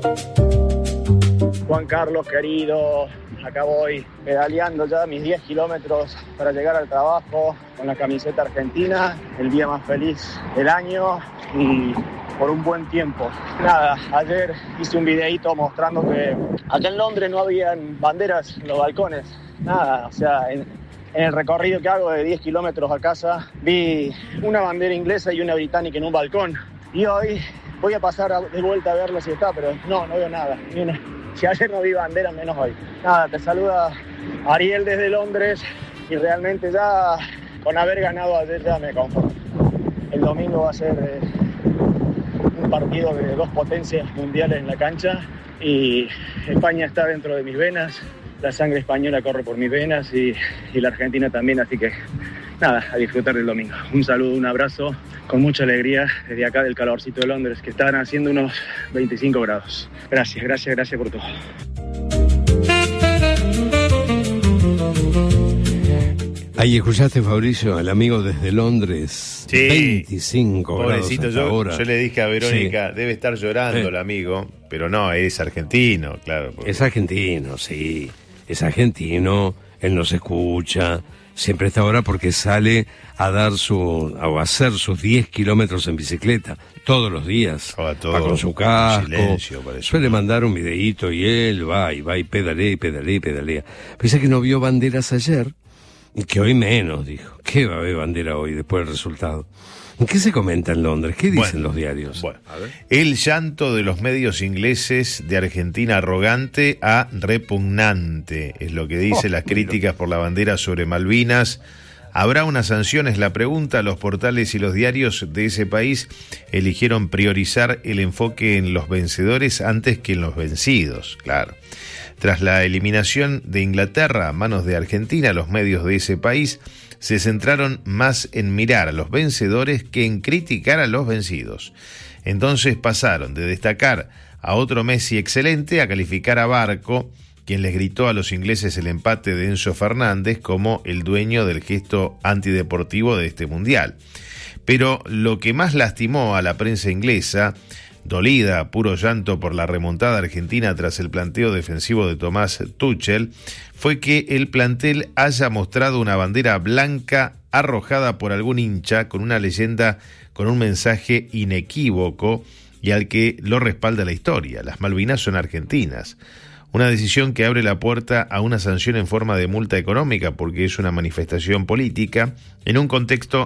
Juan Carlos, querido, acá voy pedaleando ya mis 10 kilómetros para llegar al trabajo con la camiseta argentina, el día más feliz del año y por un buen tiempo. Nada, ayer hice un videíto mostrando que acá en Londres no habían banderas en los balcones, nada, o sea, en el recorrido que hago de 10 kilómetros a casa vi una bandera inglesa y una británica en un balcón y hoy voy a pasar de vuelta a verlo si está, pero no veo nada, ni una. Si ayer no vi bandera, menos hoy. Nada, te saluda Ariel desde Londres y realmente ya con haber ganado ayer ya me conformo. El domingo va a ser un partido de dos potencias mundiales en la cancha y España está dentro de mis venas, la sangre española corre por mis venas y la Argentina también, así que nada, a disfrutar del domingo. Un saludo, un abrazo, con mucha alegría desde acá del calorcito de Londres, que están haciendo unos 25 grados. Gracias por todo. Ahí escuchaste, Fabricio, al amigo desde Londres. Sí, 25 pobrecito, grados hasta ahora. Yo le dije a Verónica, sí, debe estar llorando el amigo, pero no, es argentino, claro. Porque... Es argentino, sí, es argentino, él nos escucha, siempre está ahora porque sale a hacer sus 10 kilómetros en bicicleta, todos los días, va con su casco, suele mandar un videíto y él va y pedalea. Pensé que no vio banderas ayer, y que hoy menos, dijo. ¿Qué va a haber bandera hoy después del resultado? ¿Qué se comenta en Londres? ¿Qué dicen los diarios? Bueno, a ver. El llanto de los medios ingleses de Argentina arrogante a repugnante, es lo que dice las críticas por la bandera sobre Malvinas. ¿Habrá una sanción? Es la pregunta. Los portales y los diarios de ese país eligieron priorizar el enfoque en los vencedores antes que en los vencidos, claro. Tras la eliminación de Inglaterra a manos de Argentina, los medios de ese país se centraron más en mirar a los vencedores que en criticar a los vencidos. Entonces pasaron de destacar a otro Messi excelente a calificar a Barco, quien les gritó a los ingleses el empate de Enzo Fernández como el dueño del gesto antideportivo de este mundial. Pero lo que más lastimó a la prensa inglesa, dolida a puro llanto por la remontada argentina tras el planteo defensivo de Thomas Tuchel, fue que el plantel haya mostrado una bandera blanca arrojada por algún hincha con una leyenda con un mensaje inequívoco y al que lo respalda la historia: las Malvinas son argentinas. Una decisión que abre la puerta a una sanción en forma de multa económica porque es una manifestación política en un contexto